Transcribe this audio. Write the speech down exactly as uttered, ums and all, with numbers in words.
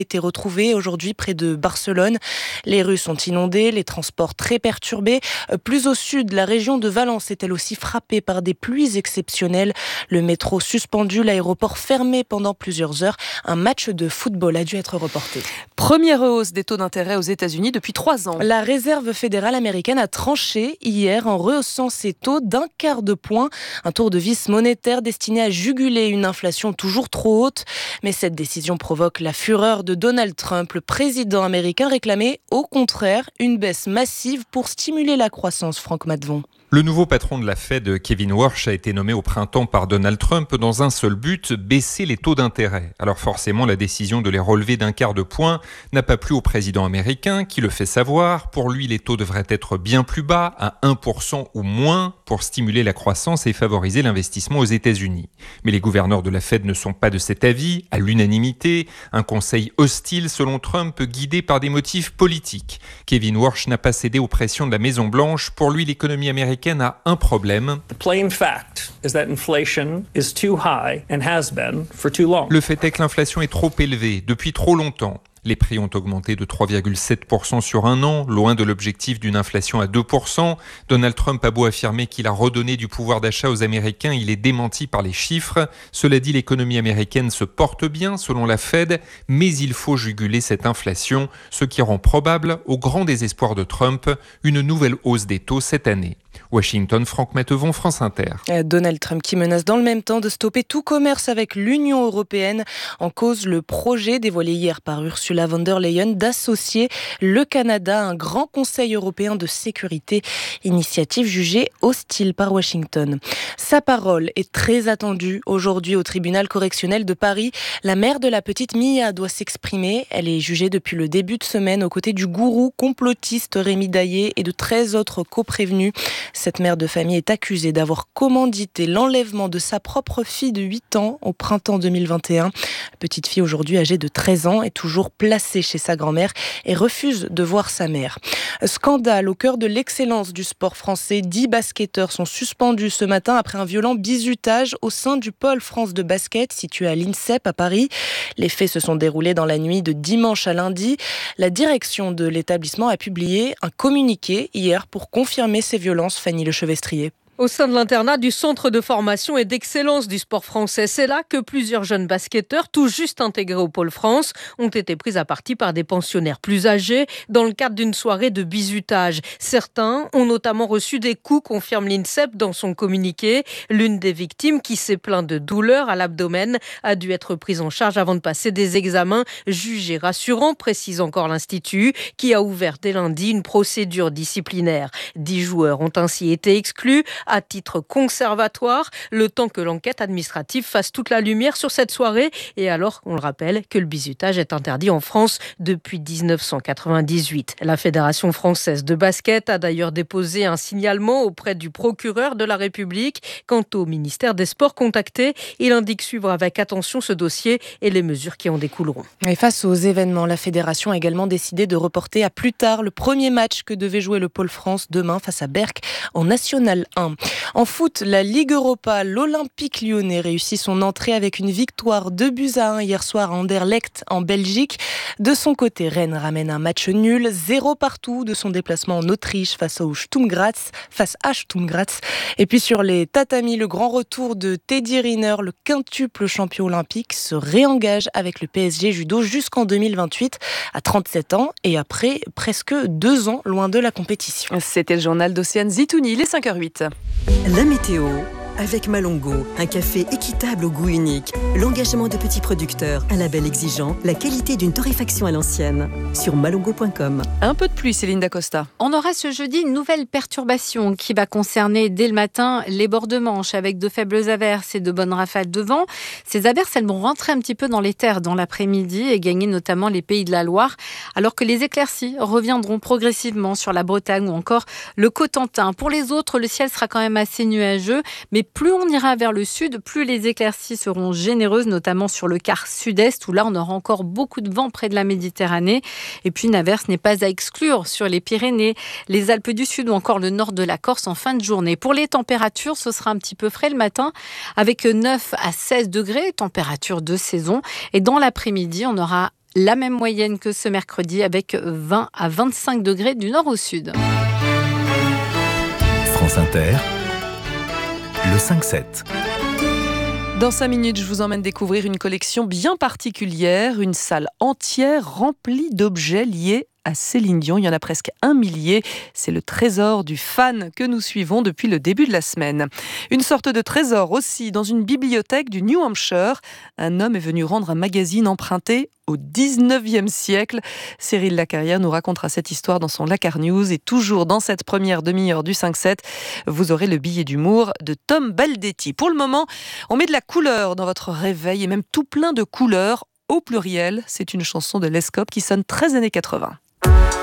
été retrouvés aujourd'hui près de Barcelone. Les rues sont inondées, les transports très perturbés. Plus au sud, la région de Valence est elle aussi frappée par des pluies exceptionnelles. Le métro suspendu, l'aéroport fermé pendant plusieurs heures. Un match de football a dû être reporté. Première hausse des taux d'intérêt aux États-Unis depuis trois ans. La Réserve fédérale américaine a tranché hier en rehaussant ses taux d'un quart de point. Un tour de vis monétaire destiné à juguler une inflation toujours trop haute. Mais cette décision provoque la fureur de Donald Trump. Le président américain réclamait au contraire une baisse massive pour stimuler la croissance. Franck Matvon. Le nouveau patron de la Fed, Kevin Warsh, a été nommé au printemps par Donald Trump dans un seul but, baisser les taux d'intérêt. Alors forcément, la décision de les relever d'un quart de point n'a pas plu au président américain, qui le fait savoir. Pour lui, les taux devraient être bien plus bas, à un pour cent ou moins, pour stimuler la croissance et favoriser l'investissement aux États-Unis. Mais les gouverneurs de la Fed ne sont pas de cet avis, à l'unanimité. Un conseil hostile, selon Trump, guidé par des motifs politiques. Kevin Warsh n'a pas cédé aux pressions de la Maison-Blanche. Pour lui, l'économie américaine a un problème. Le fait est que l'inflation est trop élevée depuis trop longtemps. Les prix ont augmenté de trois virgule sept pour cent sur un an, loin de l'objectif d'une inflation à deux pour cent. Donald Trump a beau affirmer qu'il a redonné du pouvoir d'achat aux Américains, il est démenti par les chiffres. Cela dit, l'économie américaine se porte bien selon la Fed, mais il faut juguler cette inflation, ce qui rend probable, au grand désespoir de Trump, une nouvelle hausse des taux cette année. Washington, Franck Mattevon, France Inter. Donald Trump qui menace dans le même temps de stopper tout commerce avec l'Union européenne. En cause, le projet dévoilé hier par Ursula von der Leyen d'associer le Canada à un grand conseil européen de sécurité, initiative jugée hostile par Washington. Sa parole est très attendue aujourd'hui au tribunal correctionnel de Paris. La mère de la petite Mia doit s'exprimer. Elle est jugée depuis le début de semaine aux côtés du gourou complotiste Rémi Daillé et de treize autres coprévenus. Cette mère de famille est accusée d'avoir commandité l'enlèvement de sa propre fille de huit ans au printemps deux mille vingt et un. La petite fille aujourd'hui âgée de treize ans est toujours placée chez sa grand-mère et refuse de voir sa mère. Scandale au cœur de l'excellence du sport français. Dix basketteurs sont suspendus ce matin après un violent bizutage au sein du pôle France de basket situé à l'INSEP à Paris. Les faits se sont déroulés dans la nuit de dimanche à lundi. La direction de l'établissement a publié un communiqué hier pour confirmer ces violences. Fanny Lechevestrier. Au sein de l'internat du centre de formation et d'excellence du sport français, c'est là que plusieurs jeunes basketteurs, tout juste intégrés au pôle France, ont été pris à partie par des pensionnaires plus âgés dans le cadre d'une soirée de bizutage. Certains ont notamment reçu des coups, confirme l'INSEP dans son communiqué. L'une des victimes, qui s'est plaint de douleurs à l'abdomen, a dû être prise en charge avant de passer des examens jugés rassurants, précise encore l'Institut, qui a ouvert dès lundi une procédure disciplinaire. Dix joueurs ont ainsi été exclus à titre conservatoire, le temps que l'enquête administrative fasse toute la lumière sur cette soirée. Et alors, on le rappelle, que le bizutage est interdit en France depuis dix-neuf cent quatre-vingt-dix-huit. La Fédération française de basket a d'ailleurs déposé un signalement auprès du procureur de la République. Quant au ministère des Sports contacté, il indique suivre avec attention ce dossier et les mesures qui en découleront. Et face aux événements, la Fédération a également décidé de reporter à plus tard le premier match que devait jouer le pôle France demain face à Berck en National un. En foot, la Ligue Europa, l'Olympique lyonnais réussit son entrée avec une victoire deux buts à un hier soir à Anderlecht en Belgique. De son côté, Rennes ramène un match nul, zéro partout de son déplacement en Autriche face au Sturm Graz, face à Sturm Graz. Et puis sur les tatamis, le grand retour de Teddy Riner, le quintuple champion olympique, se réengage avec le P S G Judo jusqu'en deux mille vingt-huit à trente-sept ans et après presque deux ans loin de la compétition. C'était le journal d'Océane Zitouni, les cinq heures huit. La météo avec Malongo, un café équitable au goût unique, l'engagement de petits producteurs, un label exigeant, la qualité d'une torréfaction à l'ancienne. Sur malongo point com. Un peu de pluie, Céline Dacosta. On aura ce jeudi une nouvelle perturbation qui va concerner dès le matin les bords de Manche avec de faibles averses et de bonnes rafales de vent. Ces averses, elles vont rentrer un petit peu dans les terres dans l'après-midi et gagner notamment les Pays de la Loire, alors que les éclaircies reviendront progressivement sur la Bretagne ou encore le Cotentin. Pour les autres, le ciel sera quand même assez nuageux, mais plus on ira vers le sud, plus les éclaircies seront généreuses, notamment sur le quart sud-est, où là on aura encore beaucoup de vent près de la Méditerranée. Et puis une averse n'est pas à exclure sur les Pyrénées, les Alpes du Sud ou encore le nord de la Corse en fin de journée. Pour les températures, ce sera un petit peu frais le matin, avec neuf à seize degrés, température de saison. Et dans l'après-midi, on aura la même moyenne que ce mercredi avec vingt à vingt-cinq degrés du nord au sud. France Inter, le cinq sept. Dans cinq minutes, je vous emmène découvrir une collection bien particulière, une salle entière remplie d'objets liés à Céline Dion. Il y en a presque un millier. C'est le trésor du fan que nous suivons depuis le début de la semaine. Une sorte de trésor aussi dans une bibliothèque du New Hampshire. Un homme est venu rendre un magazine emprunté au dix-neuvième siècle. Cyril Lacarrière nous racontera cette histoire dans son Lacar News. Et toujours dans cette première demi-heure du cinq sept, vous aurez le billet d'humour de Tom Baldetti. Pour le moment, on met de la couleur dans votre réveil et même tout plein de couleurs au pluriel. C'est une chanson de Lescope qui sonne très années quatre-vingts.